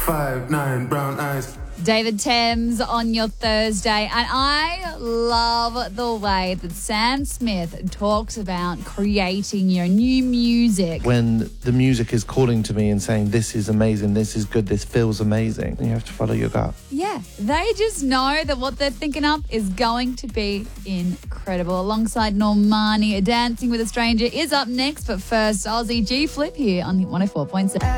5'9", brown eyes. David Thames on your Thursday. And I love the way that Sam Smith talks about creating your new music. When the music is calling to me and saying, this is amazing, this is good, this feels amazing, you have to follow your gut. Yeah, they just know that what they're thinking up is going to be incredible. Alongside Normani, Dancing with a Stranger is up next. But first, Aussie G Flip here on the 104.7.